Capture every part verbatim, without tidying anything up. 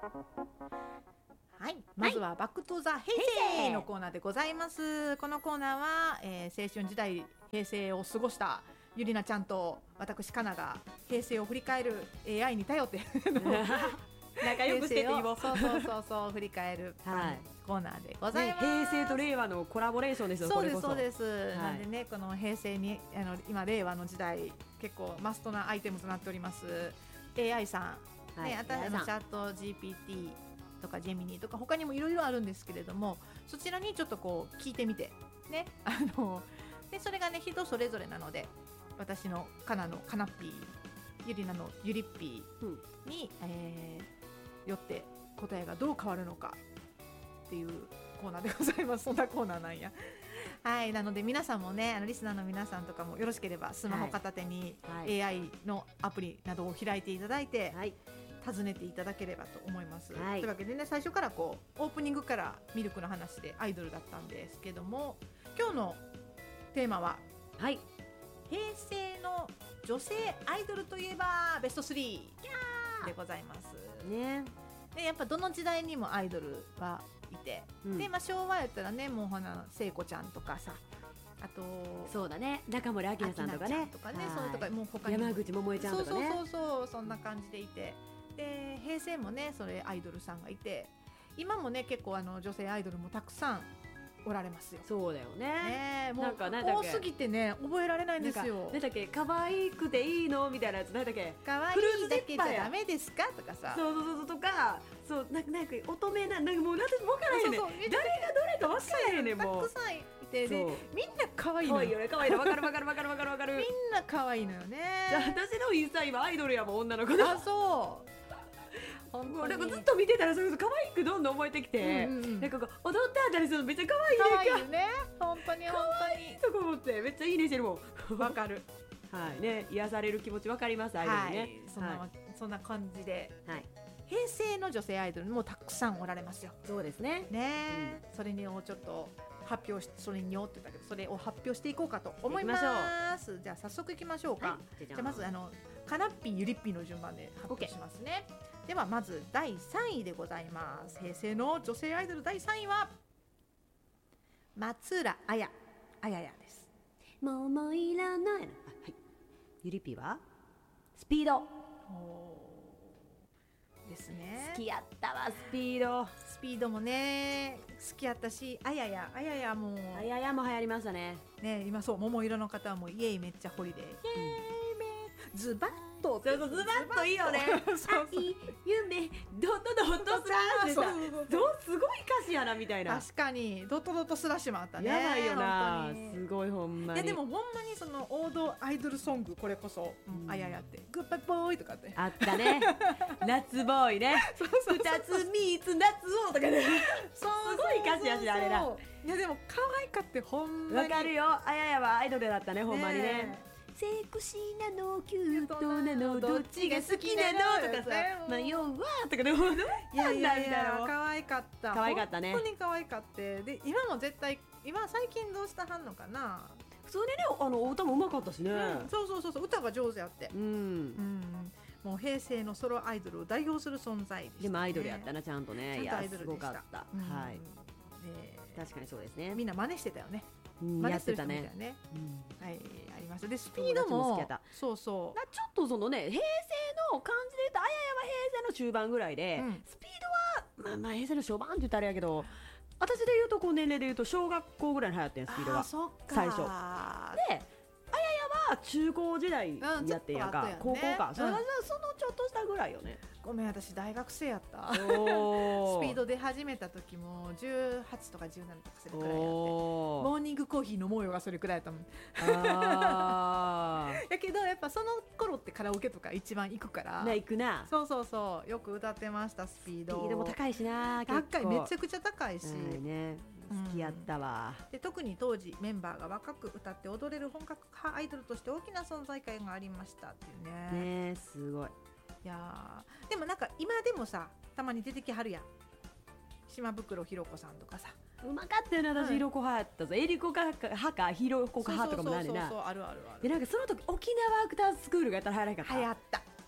はい、まずはバックトゥザ平成のコーナーでございます。このコーナーは、えー、青春時代平成を過ごしたゆりなちゃんと私かなが平成を振り返る エーアイ に頼って仲良くしてていいもそうそうそうそう振り返る、はい、コーナーでございます、 ね、平成と令和のコラボレーションですよ。 そうですそうです、 はい、 なんでねこの平成にあの今令和の時代結構マストなアイテムとなっております エーアイ さん、はい、ね、新しいチャット ジーピーティー とかジェミニーとか他にもいろいろあるんですけれども、そちらにちょっとこう聞いてみてね、あのでそれがね人それぞれなので、私のかなのかなっぴー、ゆりなのゆりっぴーに、うん、えー、よって答えがどう変わるのかっていうコーナーでございます。そんなコーナーなんやはい、なので皆さんもね、あのリスナーの皆さんとかもよろしければスマホ片手に エーアイ のアプリなどを開いていただいて、はい、尋ねていただければと思います、はい、というわけでね、最初からこうオープニングからミルクの話でアイドルだったんですけども、今日のテーマは、はい、平成の女性アイドルといえばベストスリーでございますね。でやっぱどの時代にもアイドルはいて、うん、で、まあ、昭和やったらね、もうほな聖子ちゃんとかさ、あとそうだね、中森明菜さんとかね、 とかね、そういうとかもう他にも山口百恵ちゃんとかね、 そうそうそうそう、そんな感じでいて、で平成もねそれアイドルさんがいて、今もね結構あの女性アイドルもたくさんおられますよ。 そうだよね。 ね、もう多すぎてね覚えられないんですよ。 なんだっけ、可愛くていいのみたいなやつ、なんだっけ、 可愛いだけじゃダメですかとかさ、 そうそうそうとか、そうなんかなんか乙女な、なんかもう私分からへんねん、誰がどれか分からへんねん、もうたくさんいて、でみんな可愛いのよ。 可愛いよね、可愛いの分かる分かる分かる分かる分かる。 みんな可愛いのよね。 じゃあ私のインスタ今アイドルやもん、女の子だ。 あ、そうもうなんかずっと見てたらそれこそ可愛くどんどん覚えてきて、うんうんうん、なんかこう踊ってあったりするのめっちゃ可愛いね。 可愛いよね、本当に本当にとか思ってめっちゃいいねしてるもん。 わかるはいね、癒される気持ちわかります、アイドルね、はい、 そんな、はい、そんな感じで、はい、平成の女性アイドルもたくさんおられますよ。 そうですね。 ね、うん、それをちょっと発表し、それによって言ったけど、それを発表していこうかと思います。じゃあ早速いきましょうか。はい、じゃあまずあのかなっぴーゆりっぴーの順番で発表しますね。ではまずだいさんいでございます。平成の女性アイドルだいさんいは松浦綾あややです。 もういらないの、はい、ゆりっぴーはスピードですね。 好きやったわ、スピード。 スピードもね好きやったし、あややあややもあややも流行りましたね。 ね、今そう桃色の方はもうイエイめっちゃホリデー、イエイめズバッと、 そうそうズバッといいよね。愛夢ドットドットスラッシュさ、すごい歌詞やなみたいな。 確かにドットドットスラッシュもあったね。 やばいよな、すごいほんまに。 いやでもほんまにその王道アイドルソング、これこそ、うん、あややってグッバイボーイとかってあったね。夏ボーイね。ふたつみっつ夏をとかね。すごい歌詞やしあれだ。 いやでも可愛かってほんまに。 わかるよ、あややはアイドルだったね、ほんまにね。セクシーなのキュートなのどっちが好きなのとかさ、迷うわとかでもいやいやいや可愛かった。 可愛かったね。 本当に可愛かって。で今も絶対今最近どうしたはんのかな。 それでね、あの歌も上手かったしね、 うん、そうそうそうそう、歌が上手やって、うん、うん、もう平成のソロアイドルを代表する存在でしたね。 でもアイドルやったな、ちゃんとね。 ちゃんとアイドルでした。 いやすごかった、うん、はい、 えー、 確かにそうですね。 みんな真似してたよね。 真似してたね。 ね、うん、はい、ありました。でスピードもそうそう、 ちょっとそのね、平成の感じで言うとあややは平成の中盤ぐらいで、うん、スピードはまあまあ平成の初盤って言ったらあれやけど、私で言うとこう年齢で言うと小学校ぐらいに流行ってん、スピードは。 あ、そっか、 最初であややは中高時代やってんやんか、うんね、高校か、それはそのちょっとしたぐらいよね。 ごめん、私大学生やった。スピードで始めた時もじゅうはちとかじゅうななとかそれくらいやって、モーニングコーヒー飲もうよがそれくらいやったもん。あやけどやっぱその頃ってカラオケとか一番行くからな、行くな。 そうそうそう、よく歌ってました。スピードスピードも高いしな、 高い、めちゃくちゃ高いし、 うんね、好きやったわ、 うん、で特に当時メンバーが若く歌って踊れる本格派アイドルとして大きな存在感がありましたっていうね。 ね、すごい。 いやでもなんか今でもさ、たまに出てきはるやん、島袋ひろ子さんとかさ。 うまかったよね、私、ひろこ派やったぞ。えりこ派かひろこ派とかもなるな。 そうそうそうそう、あるあるある。 でなんかその時沖縄アクタースクールがやったら流行らなかった。 流行った。 そ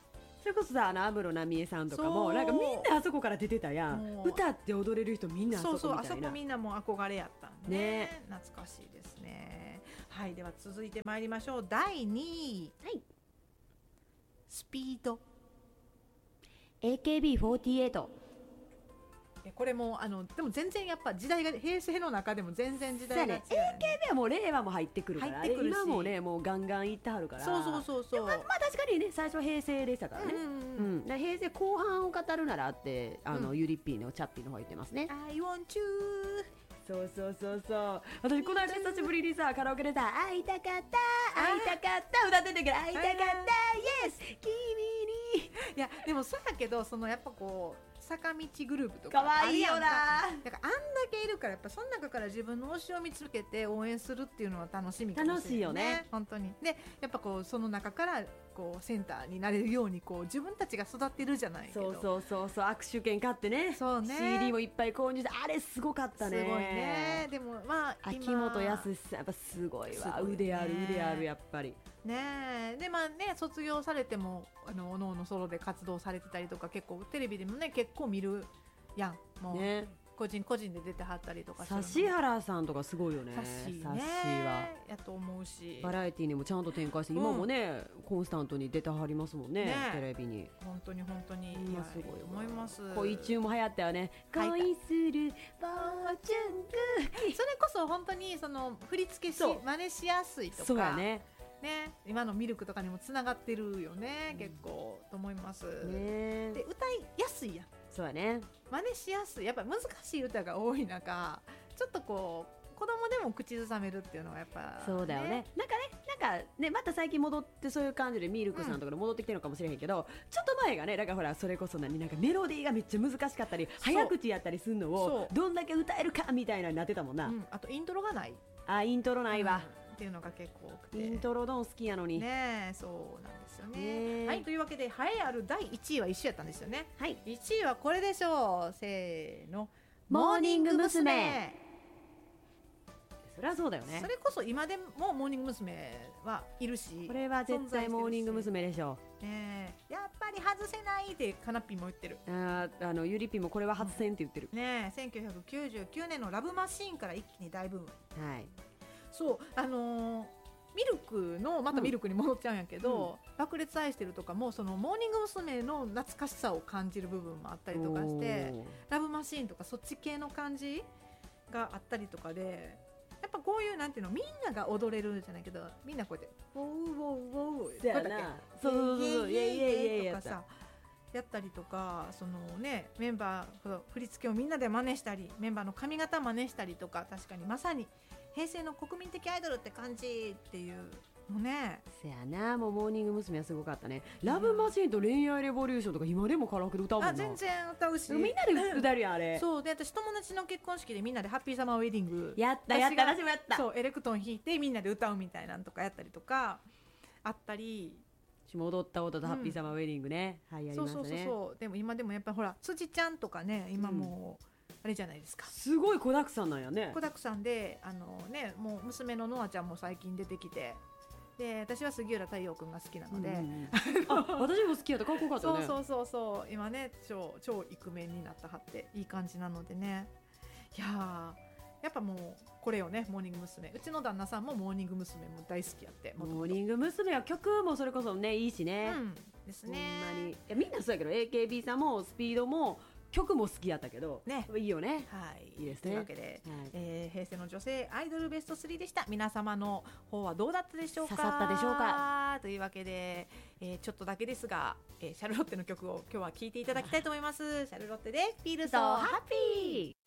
れこそさ、あの安室奈美恵さんとかそうもなんかみんなあそこから出てたやん。 もう歌って踊れる人みんなあそこみたいな。 そうそう、あそこみんなも憧れやったんで、ねね、 懐かしいですね。はい、では続いてまいりましょう。だいにい、 はい、 スピード。 エーケービーフォーティーエイト。 これもあのでも全然やっぱ時代が平成の中でも全然時代が違う、ね、 エーケービー はもう令和も入ってくるから入ってくるし今もねもうガンガンいってはるから。 そうそうそうそう、 ま, まあ確かにね最初は平成でしたからね、 うんうんうんうん、だから平成後半を語るならってあの、 うん、 ユリッピーのチャッピーの方言ってますね。 I want you。 そうそうそうそう。私この間久しぶりにさカラオケでさ会いたかった会いたかった歌ってたけど会いたかったイエス君に。 いやでもそうやけどそのやっぱこう坂道グループとかかわいいよな。 だからあんだけいるからやっぱその中から自分の推しを見つけて応援するっていうのは楽しみかもしれない、ね、 楽しいよね本当に。でやっぱこうその中からこうセンターになれるようにこう自分たちが育ってるじゃないけど。 そうそうそうそう、握手券買ってね。 そうねシーディー もいっぱい購入してあれすごかったね。 すごいね。でもまあ秋元康さんやっぱすごいわ。 すごいね、 腕ある腕あるやっぱりねえ。でまあね卒業されてもあのおのおのソロで活動されてたりとか結構テレビでもね結構見るやん。もう、 ね、 個人個人で出てはったりとかするの指原さんとかすごいよね。 サッシーサッねシーはやと思うしバラエティーにもちゃんと展開して、 うん今もねコンスタントに出てはりますもんね、 ねテレビに。 本当に本当にいやすごいわ思います。 恋中も流行ったよね。 はい恋するフォーチュンクそれこそ本当にその振り付けしそう真似しやすいとかそうやね。 ね今のミルクとかにもつながってるよね、結構と思います。 ねで歌いやすいやん。 そうやね。 真似しやすい。やっぱ難しい歌が多い中ちょっとこう子供でも口ずさめるっていうのはやっぱ、ね、 そうだよね。なんかねなんかねまた最近戻ってそういう感じでミルクさんとかで戻ってきてるのかもしれへんけど、うん、ちょっと前がねだからほらそれこそ何なんかメロディーがめっちゃ難しかったり早口やったりするのをどんだけ歌えるかみたいなになってたもんな、 うん、あとイントロがない。 あイントロないわ、 うん、っていうのが結構多くてイントロドン好きやのにね。そうなんですよね。 ねはい、というわけで栄えあるだいいちいは一緒やったんですよね。 はい、 いちいはこれでしょう。せーの、 モーニング娘。そりゃそうだよね。 それこそ今でもモーニング娘。はいるし、 これは絶対モーニング娘。でしょう、ね、やっぱり外せないってカナッピーも言ってる。 ああのゆりぴもこれは初戦って言ってる、 ね、せんきゅうひゃくきゅうじゅうきゅうねんのラブマシーンから一気に大ブーム。 はい、 そうあのーミルクのまたミルクに戻っちゃうんやけど、うん、爆裂愛してるとかもそのモーニング娘。の懐かしさを感じる部分もあったりとかしてラブマシーンとかそっち系の感じがあったりとかでやっぱこういうなんていうのみんなが踊れるじゃないけどみんなこうやってウォーウォーウォーそうやなそうそうそうイエイイエイイエイとかさやったりとかそのねメンバー振り付けをみんなで真似したりメンバーの髪型真似したりとか確かにまさに平成の国民的アイドルって感じっていうのね。 せやなもうモーニング娘。はすごかったね。ラブマシーンと恋愛レボリューションとか今でもカラオケで歌うもんな。 あ全然歌うしみんなで歌るやんあれ。 そうで私友達の結婚式でみんなでハッピーサマーウェディングやったやった私もやった。 そうエレクトーン弾いてみんなで歌うみたいなのとかやったりとかあったり私も踊った踊ったハッピーサマーウェディングね、うん、はいやりましたね。 そうそうそうそうでも今でもやっぱほら辻ちゃんとかね今もう、うんあれじゃないですかすごい子だくさんなんやね。 子だくさんであの、ね、もう娘のノアちゃんも最近出てきてで私は杉浦太陽君が好きなので、うんうん、 あ私も好きやったかっこよかったね。 そうそうそうそう今ね超超イクメンになったはっていい感じなのでねいややっぱもうこれよねモーニング娘。うちの旦那さんもモーニング娘。も大好きやってモーニング娘。は曲もそれこそねいいしね、 うん、ですね。 ほんまにいやみんなそうやけど エーケービー さんもスピードも曲も好きやったけど、ね、いいよね。 はい、 いいですね。 というわけで、 はいえー、平成の女性アイドルベストスリーでした。皆様の方はどうだったでしょうか。 刺さったでしょうか。 というわけで、えー、ちょっとだけですが、えー、シャルロッテの曲を今日は聴いていただきたいと思います。シャルロッテで Feel So Happy。